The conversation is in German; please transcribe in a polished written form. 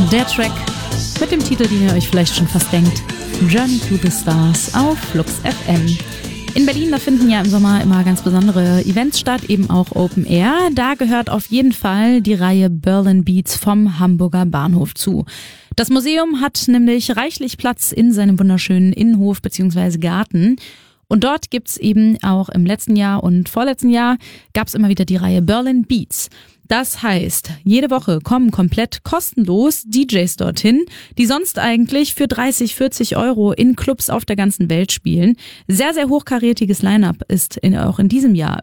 Der Track mit dem Titel, den ihr euch vielleicht schon fast denkt, Journey to the Stars auf Flux FM. In Berlin, da finden ja im Sommer immer ganz besondere Events statt, eben auch Open Air. Da gehört auf jeden Fall die Reihe Berlin Beats vom Hamburger Bahnhof zu. Das Museum hat nämlich reichlich Platz in seinem wunderschönen Innenhof bzw. Garten. Und dort gibt's eben auch im letzten Jahr und vorletzten Jahr gab's immer wieder die Reihe Berlin Beats. Das heißt, jede Woche kommen komplett kostenlos DJs dorthin, die sonst eigentlich für 30, 40 Euro in Clubs auf der ganzen Welt spielen. Sehr, sehr hochkarätiges Line-Up ist auch in diesem Jahr